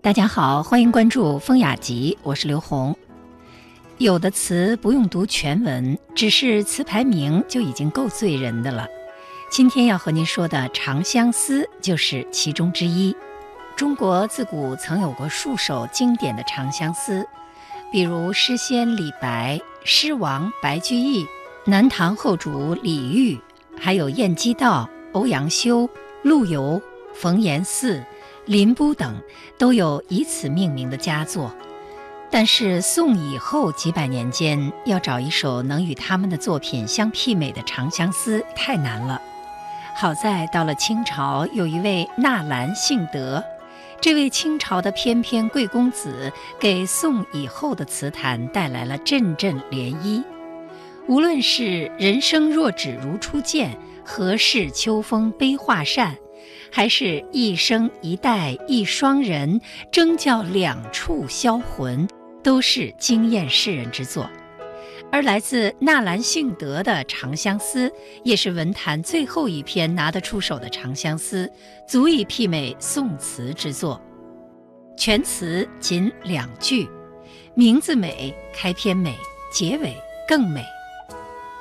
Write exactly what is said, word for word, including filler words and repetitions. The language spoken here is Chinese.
大家好，欢迎关注风雅集，我是刘红。有的词不用读全文，只是词牌名就已经够醉人的了。今天要和您说的《长相思》就是其中之一。中国自古曾有过数首经典的长相思，比如诗仙李白、诗王白居易、南唐后主李煜，还有晏几道、欧阳修、陆游、冯延巳、林逋等都有以此命名的佳作。但是宋以后几百年间，要找一首能与他们的作品相媲美的长相思太难了。好在到了清朝，有一位纳兰性德，这位清朝的翩翩贵公子给宋以后的词坛带来了阵阵涟漪。无论是人生若只如初见，何事秋风悲画扇，还是一生一代一双人，争教两处销魂，都是惊艳世人之作。而来自纳兰性德的《长相思》也是文坛最后一篇拿得出手的长相思，足以媲美宋词之作。全词仅两句，名字美，开篇美，结尾更美。